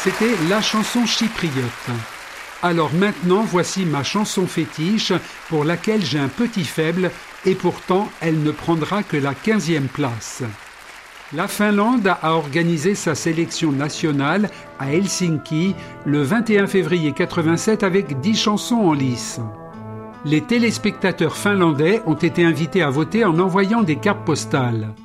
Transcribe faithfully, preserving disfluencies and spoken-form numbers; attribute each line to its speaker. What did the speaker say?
Speaker 1: C'était la chanson chypriote. Alors maintenant, voici ma chanson fétiche pour laquelle j'ai un petit faible et pourtant elle ne prendra que la quinzième place. La Finlande a organisé sa sélection nationale à Helsinki le vingt et un février quatre-vingt-sept avec dix chansons en lice. Les téléspectateurs finlandais ont été invités à voter en envoyant des cartes postales.